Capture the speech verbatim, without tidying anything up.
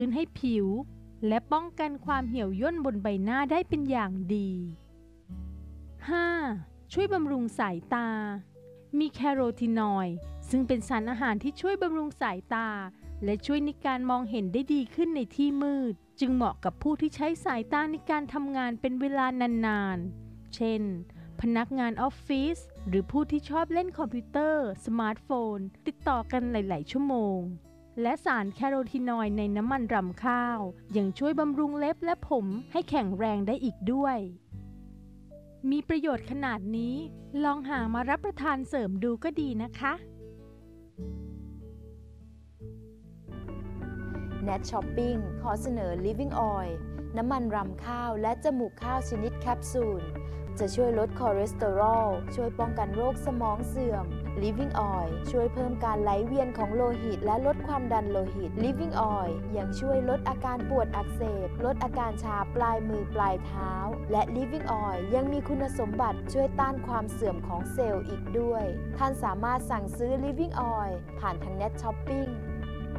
พื้นให้ผิวและป้องกันความเหี่ยวย่นบนใบหน้าได้เป็นอย่างดี ห้า. ช่วยบำรุงสายตา มีแคโรทีนอยด์ซึ่งเป็นสารอาหารที่ช่วยบำรุงสายตาและช่วยในการมองเห็นได้ดีขึ้นในที่มืดจึงเหมาะกับผู้ที่ใช้สายตาในการทำงานเป็นเวลานานๆเช่นพนักงานออฟฟิศหรือผู้ที่ชอบเล่นคอมพิวเตอร์สมาร์ทโฟนติดต่อกันหลายๆชั่วโมงและสารแคโรทีนอยด์ในน้ำมันรำข้าวยังช่วยบำรุงเล็บและผมให้แข็งแรงได้อีกด้วยมีประโยชน์ขนาดนี้ลองหามารับประทานเสริมดูก็ดีนะคะเน็ต Shopping ขอเสนอ Living Oil น้ำมันรำข้าวและจมูกข้าวชนิดแคปซูลจะช่วยลดคอเลสเตอรอลช่วยป้องกันโรคสมองเสื่อม Living Oil ช่วยเพิ่มการไหลเวียนของโลหิตและลดความดันโลหิต Living Oil ยังช่วยลดอาการปวดอักเสบลดอาการชาปลายมือปลายเท้าและ Living Oil ยังมีคุณสมบัติช่วยต้านความเสื่อมของเซลล์อีกด้วยท่านสามารถสั่งซื้อ Living Oil ผ่านทาง Net Shopping